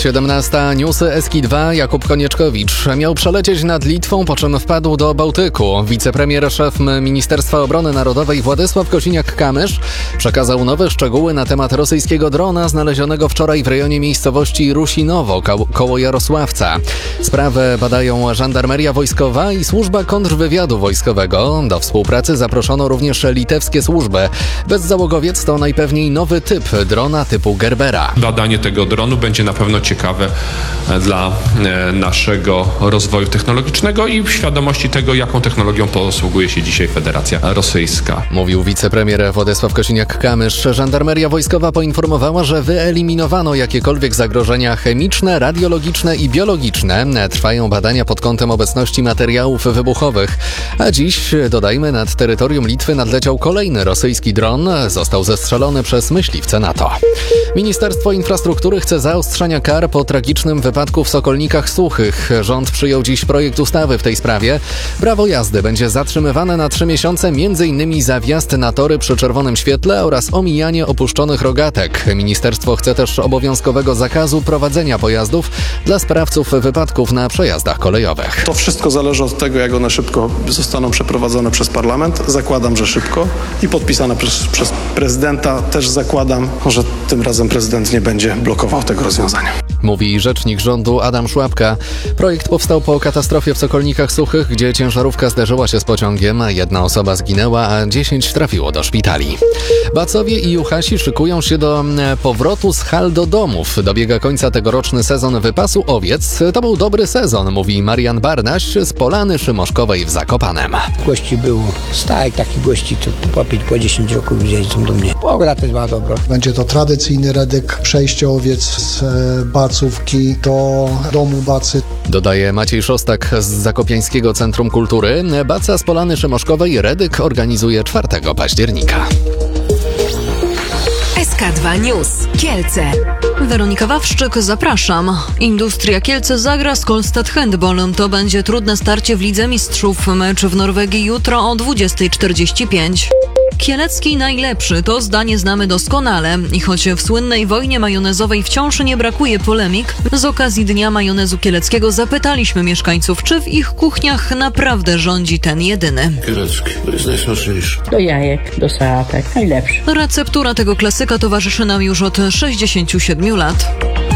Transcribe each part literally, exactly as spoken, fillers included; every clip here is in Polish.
siedemnasta. Newsy Eski dwa. Jakub Konieczkowicz miał przelecieć nad Litwą, po czym wpadł do Bałtyku. Wicepremier, szef Ministerstwa Obrony Narodowej Władysław Kosiniak-Kamysz przekazał nowe szczegóły na temat rosyjskiego drona znalezionego wczoraj w rejonie miejscowości Rusinowo ko- koło Jarosławca. Sprawę badają Żandarmeria Wojskowa i Służba Kontrwywiadu Wojskowego. Do współpracy zaproszono również litewskie służby. Bezzałogowiec to najpewniej nowy typ drona typu Gerbera. Badanie tego dronu będzie na pewno ciekawe dla naszego rozwoju technologicznego i świadomości tego, jaką technologią posługuje się dzisiaj Federacja Rosyjska. Mówił wicepremier Władysław Kosiniak-Kamysz. Żandarmeria Wojskowa poinformowała, że wyeliminowano jakiekolwiek zagrożenia chemiczne, radiologiczne i biologiczne. Trwają badania pod kątem obecności materiałów wybuchowych. A dziś, dodajmy, nad terytorium Litwy nadleciał kolejny rosyjski dron. Został zestrzelony przez myśliwce NATO. Ministerstwo Infrastruktury chce zaostrzenia kar po tragicznym wypadku w Sokolnikach Suchych. Rząd przyjął dziś projekt ustawy w tej sprawie. Prawo jazdy będzie zatrzymywane na trzy miesiące, m.in. za wjazd na tory przy czerwonym świetle oraz omijanie opuszczonych rogatek. Ministerstwo chce też obowiązkowego zakazu prowadzenia pojazdów dla sprawców wypadków na przejazdach kolejowych. To wszystko zależy od tego, jak one szybko zostaną przeprowadzone przez parlament. Zakładam, że szybko i podpisane przez, przez prezydenta. Też zakładam, że tym razem prezydent nie będzie blokował tego rozwiązania. Mówi rzecznik rządu Adam Szłapka. Projekt powstał po katastrofie w Sokolnikach Suchych, gdzie ciężarówka zderzyła się z pociągiem. Jedna osoba zginęła, a dziesięć trafiło do szpitali. Bacowie i Juchasi szykują się do powrotu z hal do domów. Dobiega końca tegoroczny sezon wypasu owiec. To był dobry sezon, mówi Marian Barnaś z Polany Szymoszkowej w Zakopanem. Gości było stajek, takich gości, co po pięć, po dziesięć roku ludzie są do mnie. Pogoda też była dobra. Będzie to tradycyjny redek przejścia owiec z Bacówki do domu Bacy. Dodaje Maciej Szostak z Zakopiańskiego Centrum Kultury. Baca z Polany Szymoszkowej Redyk organizuje czwartego października. S K dwa News. Kielce. Weronika Wawrzyk, zapraszam. Industria Kielce zagra z Kolstad Handball. To będzie trudne starcie w Lidze Mistrzów. Mecz w Norwegii jutro o dwudziesta czterdzieści pięć. Kielecki najlepszy, to zdanie znamy doskonale. I choć w słynnej wojnie majonezowej wciąż nie brakuje polemik, z okazji Dnia Majonezu Kieleckiego zapytaliśmy mieszkańców, czy w ich kuchniach naprawdę rządzi ten jedyny. Kielecki, to jest najsmaczniejszy. Do jajek, do sałatek, najlepszy. Receptura tego klasyka towarzyszy nam już od sześćdziesięciu siedmiu lat.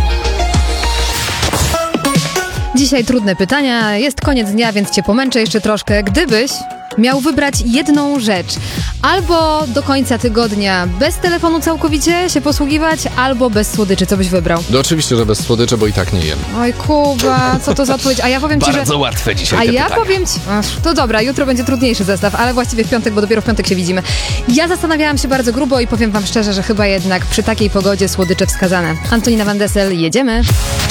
Dzisiaj trudne pytania, jest koniec dnia, więc cię pomęczę jeszcze troszkę. Gdybyś miał wybrać jedną rzecz, albo do końca tygodnia bez telefonu całkowicie się posługiwać, albo bez słodyczy, co byś wybrał? No oczywiście, że bez słodyczy, bo i tak nie jem. Oj Kuba, co to za odpowiedź? A ja powiem ci, że... Bardzo łatwe dzisiaj A te ja pytania. powiem ci... Ach, to dobra, jutro będzie trudniejszy zestaw, ale właściwie w piątek, bo dopiero w piątek się widzimy. Ja zastanawiałam się bardzo grubo i powiem wam szczerze, że chyba jednak przy takiej pogodzie słodycze wskazane. Antonina Van Dessel, jedziemy.